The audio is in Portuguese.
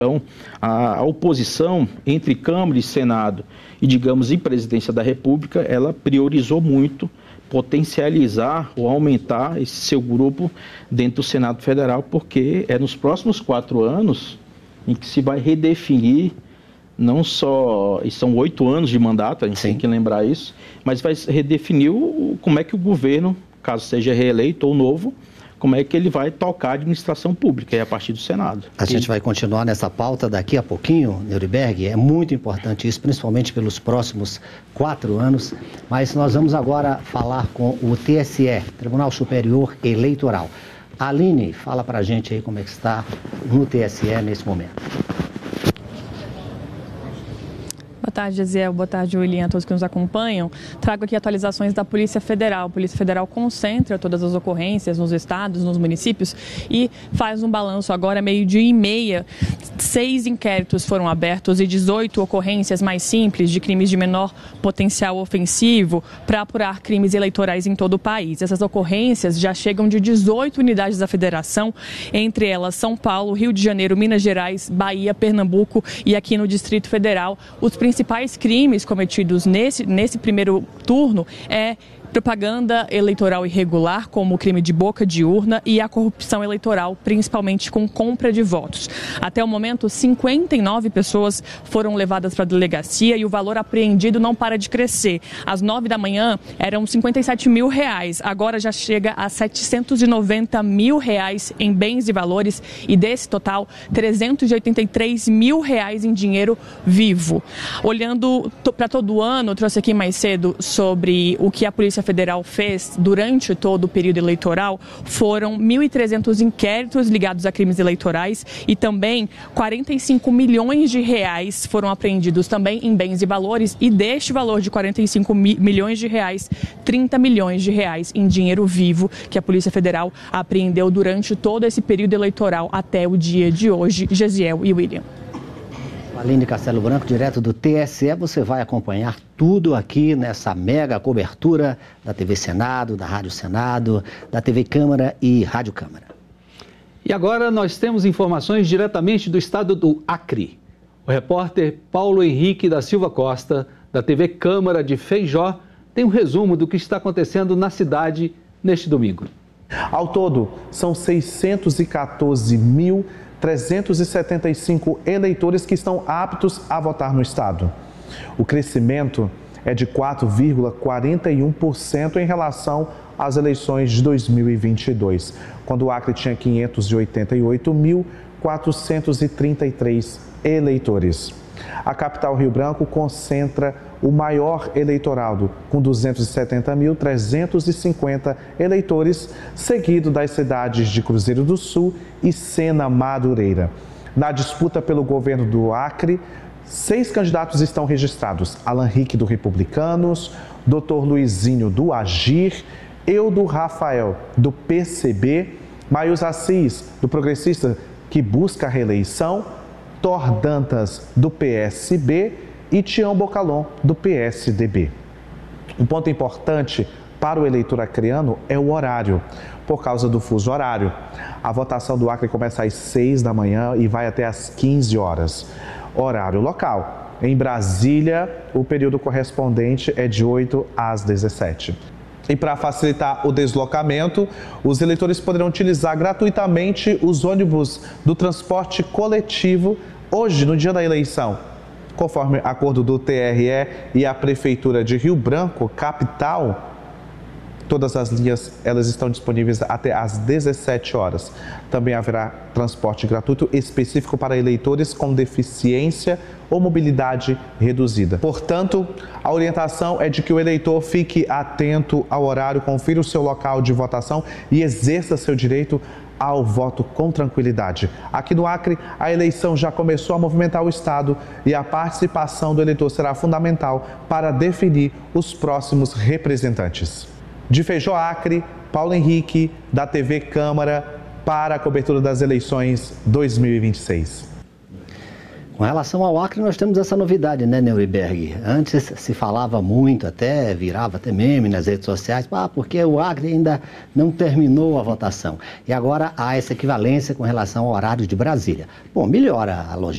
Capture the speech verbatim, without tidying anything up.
Então, a, a oposição entre Câmara e Senado e, digamos, e Presidência da República, ela priorizou muito potencializar ou aumentar esse seu grupo dentro do Senado Federal, porque é nos próximos quatro anos em que se vai redefinir, não só, e são oito anos de mandato, a gente Sim. tem que lembrar isso, mas vai redefinir o, como é que o governo, caso seja reeleito ou novo, como é que ele vai tocar a administração pública, é a partir do Senado. A gente vai continuar nessa pauta daqui a pouquinho, Nuremberg, é muito importante isso, principalmente pelos próximos quatro anos, mas nós vamos agora falar com o T S E, Tribunal Superior Eleitoral. Aline, fala pra gente aí como é que está no T S E nesse momento. Boa tarde, Jaziel. Boa tarde, William, a todos que nos acompanham. Trago aqui atualizações da Polícia Federal. A Polícia Federal concentra todas as ocorrências nos estados, nos municípios e faz um balanço agora, meio-dia e meia. Seis inquéritos foram abertos e dezoito ocorrências mais simples de crimes de menor potencial ofensivo para apurar crimes eleitorais em todo o país. Essas ocorrências já chegam de dezoito unidades da Federação, entre elas São Paulo, Rio de Janeiro, Minas Gerais, Bahia, Pernambuco e aqui no Distrito Federal. Os principais crimes cometidos nesse, nesse primeiro turno é propaganda eleitoral irregular, como o crime de boca de urna, e a corrupção eleitoral, principalmente com compra de votos. Até o momento, cinquenta e nove pessoas foram levadas para a delegacia e o valor apreendido não para de crescer. Às nove da manhã eram cinquenta e sete mil reais, agora já chega a setecentos e noventa mil reais em bens e valores e desse total, trezentos e oitenta e três mil reais em dinheiro vivo. Olhando para todo o ano, eu trouxe aqui mais cedo sobre o que a Polícia Federal fez durante todo o período eleitoral, foram mil e trezentos inquéritos ligados a crimes eleitorais e também quarenta e cinco milhões de reais foram apreendidos também em bens e valores, e deste valor de quarenta e cinco milhões de reais, trinta milhões de reais em dinheiro vivo que a Polícia Federal apreendeu durante todo esse período eleitoral até o dia de hoje. Gesiel e William. Aline Castelo Branco, direto do T S E, você vai acompanhar tudo aqui nessa mega cobertura da T V Senado, da Rádio Senado, da T V Câmara e Rádio Câmara. E agora nós temos informações diretamente do estado do Acre. O repórter Paulo Henrique da Silva Costa, da T V Câmara de Feijó, tem um resumo do que está acontecendo na cidade neste domingo. Ao todo, são seiscentos e quatorze mil trezentos e setenta e cinco eleitores que estão aptos a votar no estado. O crescimento é de quatro vírgula quarenta e um por cento em relação às eleições de dois mil e vinte e dois, quando o Acre tinha quinhentos e oitenta e oito mil quatrocentos e trinta e três eleitores. A capital Rio Branco concentra o maior eleitorado, com duzentos e setenta mil trezentos e cinquenta eleitores, seguido das cidades de Cruzeiro do Sul e Sena Madureira. Na disputa pelo governo do Acre, seis candidatos estão registrados: Alan Rick, do Republicanos, doutor Luizinho, do Agir, Eudo Rafael, do P C B, Maius Assis, do Progressista, que busca a reeleição, Thor Dantas, do P S B, e Tião Bocalon, do P S D B. Um ponto importante para o eleitor acreano é o horário, por causa do fuso horário. A votação do Acre começa às seis da manhã e vai até às quinze horas. Horário local. Em Brasília, o período correspondente é de oito às dezessete. E para facilitar o deslocamento, os eleitores poderão utilizar gratuitamente os ônibus do transporte coletivo hoje, no dia da eleição. Conforme acordo do T R E e a Prefeitura de Rio Branco, capital, todas as linhas elas estão disponíveis até às dezessete horas. Também haverá transporte gratuito específico para eleitores com deficiência ou mobilidade reduzida. Portanto, a orientação é de que o eleitor fique atento ao horário, confira o seu local de votação e exerça seu direito ao voto com tranquilidade. Aqui no Acre, a eleição já começou a movimentar o estado e a participação do eleitor será fundamental para definir os próximos representantes. De Feijó, Acre, Paulo Henrique, da T V Câmara, para a cobertura das eleições dois mil e vinte e seis. Com relação ao Acre, nós temos essa novidade, né, Neuriberg? Antes se falava muito, até virava até meme nas redes sociais, ah, porque o Acre ainda não terminou a votação. E agora há essa equivalência com relação ao horário de Brasília. Bom, melhora a logística.